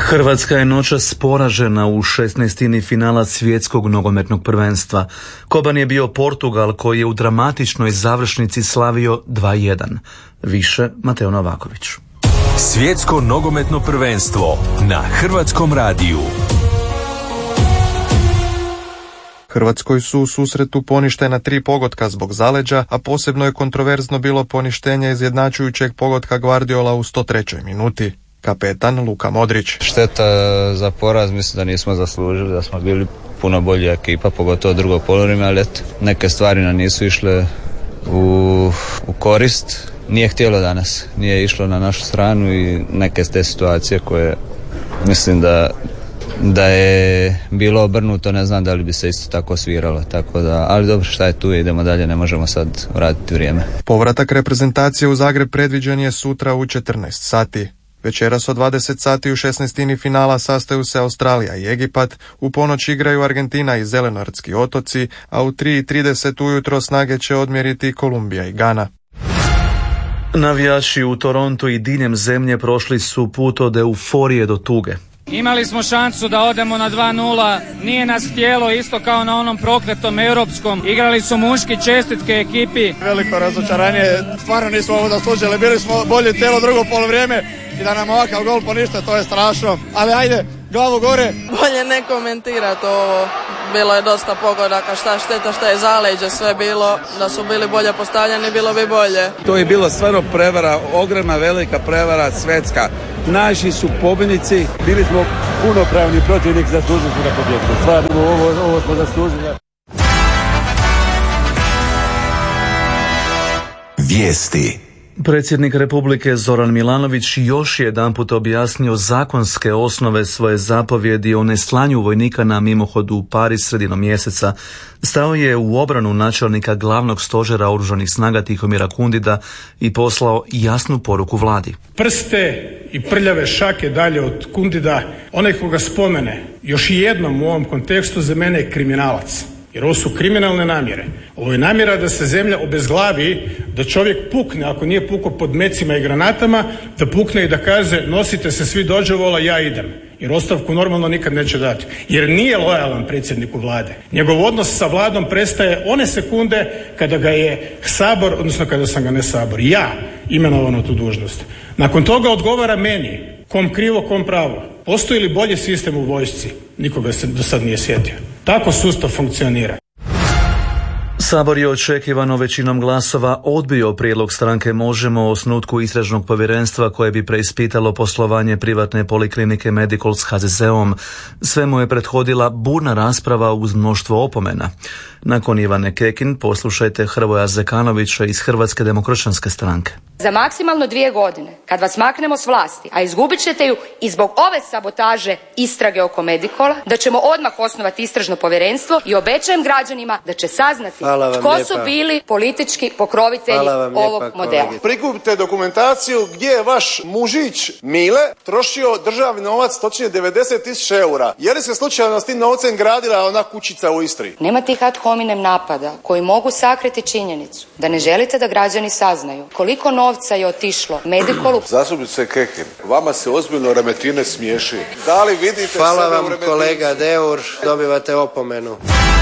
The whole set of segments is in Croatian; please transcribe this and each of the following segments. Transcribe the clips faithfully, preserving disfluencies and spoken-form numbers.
Hrvatska je noćas poražena u šesnaestini finala svjetskog nogometnog prvenstva. Koban je bio Portugal koji je u dramatičnoj završnici slavio dva jedan. Više Mateo Novaković. Svjetsko nogometno prvenstvo na Hrvatskom radiju. Hrvatskoj su u susretu poništena tri pogotka zbog zaleđa, a posebno je kontroverzno bilo poništenje izjednačujućeg pogotka Guardiola u sto trećoj minuti. Kapetan Luka Modrić. Šteta za poraz, mislim da nismo zaslužili, da smo bili puno bolja ekipa, pogotovo drugo poluvreme, ali eto, neke stvari nam nisu išle u, u korist. Nije htjelo danas, nije išlo na našu stranu i neke ste situacije koje mislim da da je bilo obrnuto, ne znam da li bi se isto tako sviralo, tako da, ali dobro, šta je tu, idemo dalje, ne možemo sad vratiti vrijeme. Povratak reprezentacije u Zagreb predviđen je sutra u četrnaest sati. Večeras od dvadeset sati u šesnaestini finala sastaju se Australija i Egipat, u ponoć igraju Argentina i Zelenortski otoci, a u tri i trideset ujutro snage će odmjeriti Kolumbija i Gana. Navijači u Torontu i diljem zemlje prošli su put od euforije do tuge. Imali smo šansu da odemo na dva nula, nije nas htjelo, isto kao na onom prokletom europskom. Igrali su muški, čestitke ekipi. Veliko razočaranje, stvarno nismo ovo zaslužili, bili smo bolje cijelo drugo polovrijeme i da nam ovakav gol ponište, to je strašno. Ali ajde, glavu gore. Bolje ne komentirati ovo, bilo je dosta pogodaka, šta šteta, šta je zaleđe, sve bilo, da su bili bolje postavljeni, bilo bi bolje. To je bilo stvarno prevara, ogromna velika prevara, svetska. Naši su pobjednici, bili smo punopravni protivnik, zaslužili smo na pobjedu. Stvarno, ovo, ovo smo zaslužili. Vijesti. Predsjednik Republike Zoran Milanović još jedanput objasnio zakonske osnove svoje zapovjedi o neslanju vojnika na mimohodu u Pariz sredinom mjeseca. Stao je u obranu načelnika glavnog stožera oružanih snaga Tihomira Kundida i poslao jasnu poruku vladi. Prste i prljave šake dalje od Kundida, onaj koga spomene još jednom u ovom kontekstu za mene je kriminalac. Jer ovo su kriminalne namjere. Ovo je namjera da se zemlja obezglavi, da čovjek pukne, ako nije pukao pod mecima i granatama, da pukne i da kaže nosite se svi dođevola, ja idem. Jer ostavku normalno nikad neće dati. Jer nije lojalan predsjedniku vlade. Njegov odnos sa vladom prestaje one sekunde kada ga je Sabor, odnosno kada sam ga ne Sabor, ja imenovan na tu dužnost. Nakon toga odgovara meni, kom krivo, kom pravo. Postoji li bolji sistem u vojsci? Nikoga se do sad nije sjetio. Tako sustav funkcionira. Sabor je očekivano većinom glasova odbio prijedlog stranke Možemo o osnutku istražnog povjerenstva koje bi preispitalo poslovanje privatne poliklinike Medikol s ha ze zeom. Sve mu je prethodila burna rasprava uz mnoštvo opomena. Nakon Ivane Kekin poslušajte Hrvoja Zekanovića iz Hrvatske demokršćanske stranke. Za maksimalno dvije godine, kad vas maknemo s vlasti, a izgubit ćete ju i zbog ove sabotaže istrage oko Medikola, da ćemo odmah osnovati istražno povjerenstvo i obećajem građanima da će saznati tko lijepa. su bili politički pokrovitelji ovog lijepa, modela. Kolegi. Prikupite dokumentaciju gdje je vaš mužić Mile trošio državni novac, točnije devedeset tisuća eura. Je li se slučajno s tim novcem gradila ona kućica u Istri? Nema tih ad hominem napada koji mogu sakriti činjenicu da ne želite da građani saznaju koliko novca je otišlo Medikolu. Zastupnice Kekin, vama se ozbiljno Remetine smiješi. Da li vidite Hvala sebe vam, u Remetinu? kolega Deur, dobivate opomenu.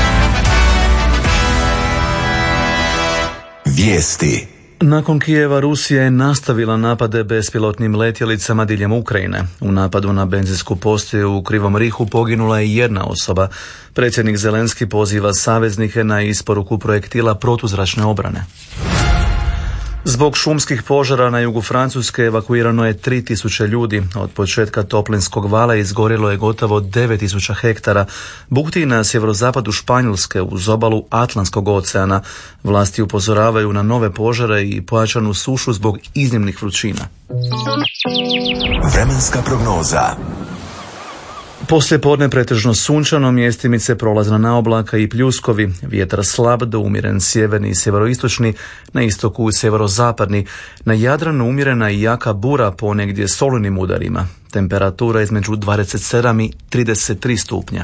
Vijesti. Nakon Kijeva Rusija je nastavila napade bespilotnim letjelicama diljem Ukrajine. U napadu na benzinsku postaju u Krivom Rihu poginula je jedna osoba. Predsjednik Zelenski poziva saveznike na isporuku projektila protuzračne obrane. Zbog šumskih požara na jugu Francuske evakuirano je tri tisuće ljudi. Od početka toplinskog vala izgorjelo je gotovo devet tisuća hektara. Bukti na sjeverozapadu Španjolske uz obalu Atlantskog oceana. Vlasti upozoravaju na nove požare i pojačanu sušu zbog iznimnih vrućina. Vremenska prognoza. Poslije podne pretežno sunčano, mjestimice prolazna na oblaka i pljuskovi, vjetar slab do umjeren sjeverni i sjeveroistočni, na istoku i sjeverozapadni, na Jadranu umjerena i jaka bura ponegdje s olujnim udarima, temperatura između dvadeset sedam i trideset tri stupnja.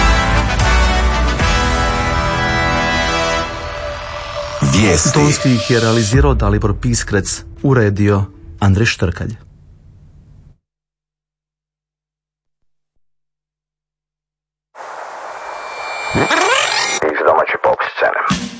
Vijesti. Tonski ih je realizirao Dalibor Piskrec, uredio Andrej Štrkalj. iz domaće pop scene.